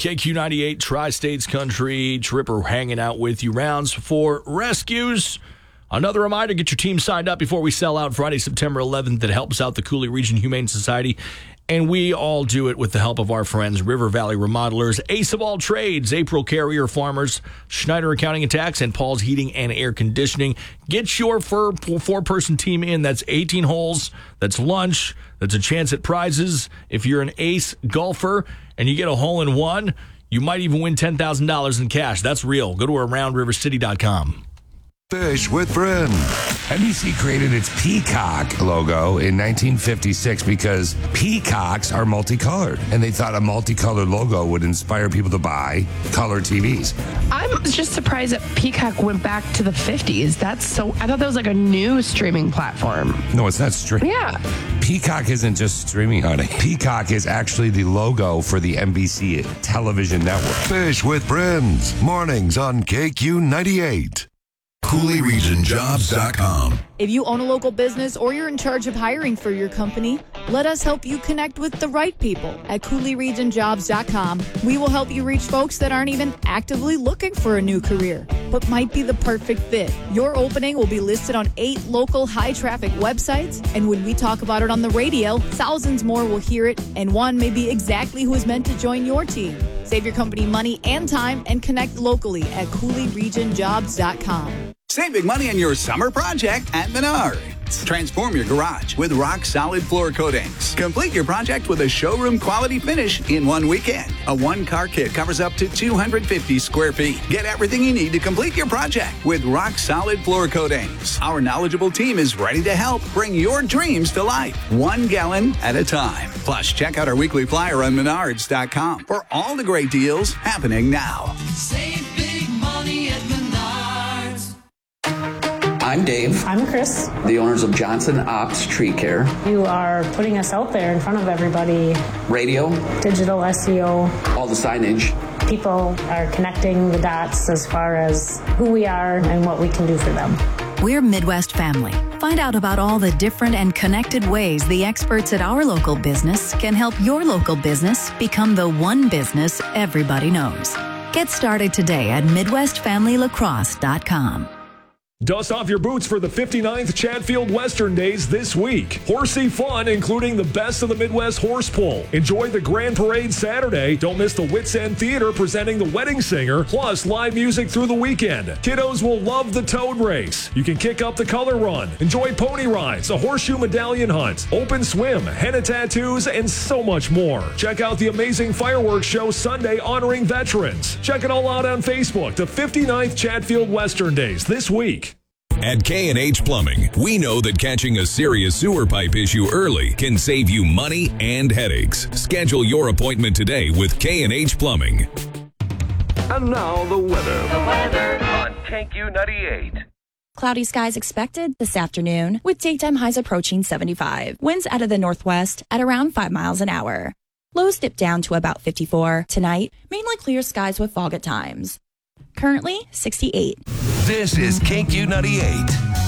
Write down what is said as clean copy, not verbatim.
KQ98, Tri-States Country, Tripper hanging out with you. Rounds for rescues. Another reminder, get your team signed up before we sell out Friday, September 11th. That helps out the Cooley Region Humane Society. And we all do it with the help of our friends, River Valley Remodelers, Ace of All Trades, April Carrier Farmers, Schneider Accounting and Tax, and Paul's Heating and Air Conditioning. Get your four-person team in. That's 18 holes. That's lunch. That's a chance at prizes. If you're an ace golfer and you get a hole-in-one, you might even win $10,000 in cash. That's real. Go to AroundRiverCity.com. Fish with Friends. NBC created its peacock logo in 1956 because peacocks are multicolored, and they thought a multicolored logo would inspire people to buy color TVs. I'm just surprised that Peacock went back to the 50s. I thought that was like a new streaming platform. No, it's not streaming. Yeah. Peacock isn't just streaming, honey. Peacock is actually the logo for the NBC television network. Fish with Friends. Mornings on KQ98. CooleyRegionJobs.com. If you own a local business or you're in charge of hiring for your company, let us help you connect with the right people at CooleyRegionJobs.com. We will help you reach folks that aren't even actively looking for a new career, but might be the perfect fit. Your opening will be listed on 8 local high-traffic websites, and when we talk about it on the radio, thousands more will hear it, and one may be exactly who is meant to join your team. Save your company money and time and connect locally at CooleyRegionJobs.com. Save big money on your summer project at Menards. Transform your garage with rock-solid floor coatings. Complete your project with a showroom-quality finish in one weekend. A one-car kit covers up to 250 square feet. Get everything you need to complete your project with rock-solid floor coatings. Our knowledgeable team is ready to help bring your dreams to life, 1 gallon at a time. Plus, check out our weekly flyer on Menards.com for all the great deals happening now. Save big money at Menards. I'm Dave. I'm Chris. The owners of Johnson Ops Tree Care. You are putting us out there in front of everybody. Radio. Digital SEO. All the signage. People are connecting the dots as far as who we are and what we can do for them. We're Midwest Family. Find out about all the different and connected ways the experts at our local business can help your local business become the one business everybody knows. Get started today at MidwestFamilyLacrosse.com. Dust off your boots for the 59th Chatfield Western Days this week. Horsey fun, including the best of the Midwest horse pull. Enjoy the Grand Parade Saturday. Don't miss the Wits End Theater presenting The Wedding Singer, plus live music through the weekend. Kiddos will love the Toad Race. You can kick up the color run, enjoy pony rides, a horseshoe medallion hunt, open swim, henna tattoos, and so much more. Check out the amazing fireworks show Sunday honoring veterans. Check it all out on Facebook. The 59th Chatfield Western Days this week. At K&H Plumbing, we know that catching a serious sewer pipe issue early can save you money and headaches. Schedule your appointment today with K&H Plumbing. And now the weather. The weather on KQ98. Cloudy skies expected this afternoon with daytime highs approaching 75. Winds out of the northwest at around 5 miles an hour. Lows dip down to about 54. Tonight, mainly clear skies with fog at times. Currently, 68. This is KQ98.